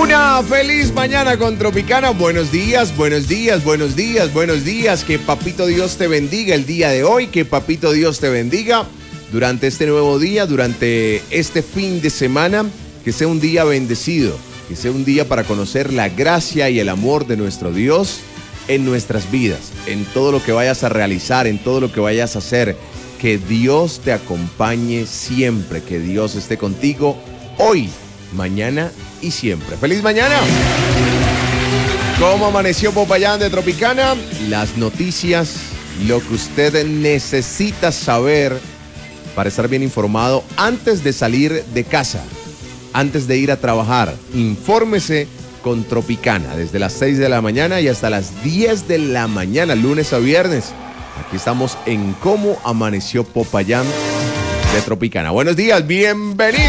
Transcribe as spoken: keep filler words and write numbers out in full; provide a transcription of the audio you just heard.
Una feliz mañana con Tropicana. Buenos días, buenos días, buenos días, buenos días. Que Papito Dios te bendiga el día de hoy. Que Papito Dios te bendiga durante este nuevo día, durante este fin de semana. Que sea un día bendecido. Que sea un día para conocer la gracia y el amor de nuestro Dios en nuestras vidas. En todo lo que vayas a realizar, en todo lo que vayas a hacer. Que Dios te acompañe siempre. Que Dios esté contigo hoy, mañana y siempre. ¡Feliz mañana! ¿Cómo amaneció Popayán de Tropicana? Las noticias, lo que usted necesita saber para estar bien informado antes de salir de casa, antes de ir a trabajar. Infórmese con Tropicana desde las seis de la mañana y hasta las diez de la mañana, lunes a viernes. Aquí estamos en Cómo amaneció Popayán de Tropicana. Buenos días, bienvenidos.